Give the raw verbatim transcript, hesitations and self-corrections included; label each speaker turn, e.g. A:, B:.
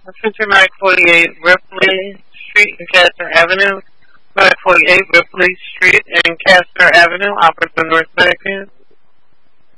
A: Center Mac forty-eight Ripley Street and Castor Avenue. Mac forty-eight Ripley Street and Castor Avenue, Operator North American.